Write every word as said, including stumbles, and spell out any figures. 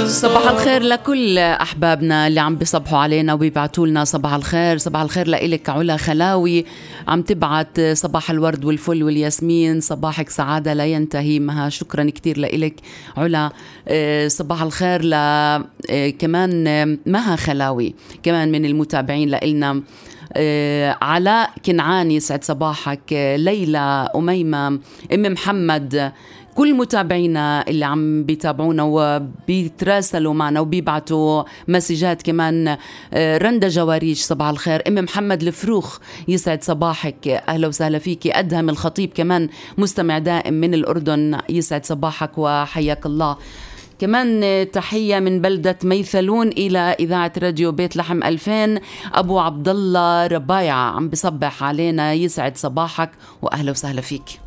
صباح الخير لكل أحبابنا اللي عم بيصبحوا علينا وبيبعتوا لنا صباح الخير. صباح الخير لإلك علا خلاوي، عم تبعت صباح الورد والفل والياسمين، صباحك سعادة لا ينتهي مها. شكرا كتير لإلك علا. صباح الخير ل كمان مها خلاوي، كمان من المتابعين لإلنا. علاء كنعان يسعد صباحك. ليلى، أميمة، أم محمد، كل متابعينا اللي عم بيتابعونا وبيتراسلوا معنا وبيبعتوا مسجات كمان. رندا جواريش صباح الخير. ام محمد الفروخ يسعد صباحك، اهلا وسهلا فيكي. ادهم الخطيب كمان مستمع دائم من الاردن، يسعد صباحك وحياك الله. كمان تحية من بلدة ميثلون إلى إذاعة راديو بيت لحم ألفين. أبو عبد الله ربايع عم بصبح علينا، يسعد صباحك وأهلا وسهلا فيك.